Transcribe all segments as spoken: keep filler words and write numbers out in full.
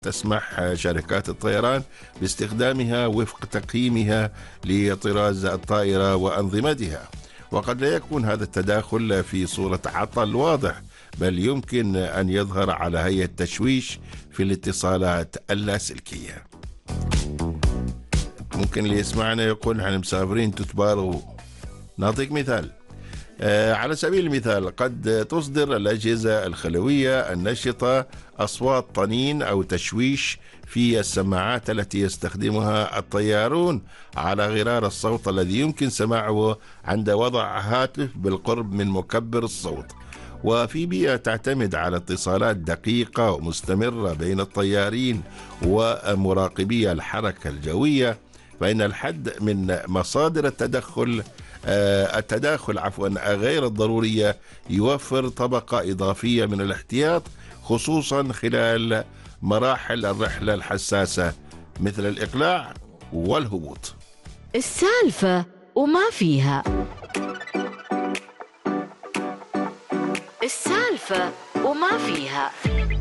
تسمح شركات الطيران باستخدامها وفق تقييمها لطراز الطائرة وأنظمتها. وقد لا يكون هذا التداخل في صورة عطل واضح، بل يمكن أن يظهر على هيئة تشويش في الاتصالات اللاسلكية. ممكن اللي يسمعنا يقول نحن مسافرين تتباروا. نعطيك مثال. آه على سبيل المثال، قد تصدر الأجهزة الخلوية النشطة أصوات طنين أو تشويش في السماعات التي يستخدمها الطيارون على غرار الصوت الذي يمكن سماعه عند وضع هاتف بالقرب من مكبر الصوت. وفي بيئة تعتمد على اتصالات دقيقة ومستمرة بين الطيارين ومراقبي الحركة الجوية، فإن الحد من مصادر التدخل آه التداخل عفوا غير الضرورية يوفر طبقة إضافية من الاحتياط، خصوصا خلال مراحل الرحلة الحساسة مثل الإقلاع والهبوط. السالفة وما فيها. السالفة وما فيها.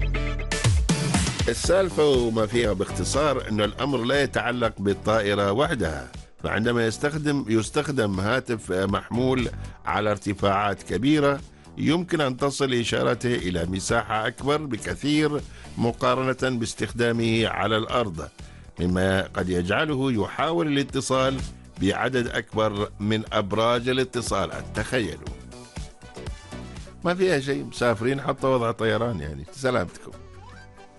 السالفة وما فيها باختصار أن الأمر لا يتعلق بالطائرة وحدها، فعندما يستخدم يستخدم هاتف محمول على ارتفاعات كبيرة يمكن أن تصل إشارته إلى مساحة أكبر بكثير مقارنة باستخدامه على الأرض، مما قد يجعله يحاول الاتصال بعدد أكبر من أبراج الاتصالات. تخيلوا، ما فيها شيء، مسافرين حتى وضع طيران يعني. سلامتكم.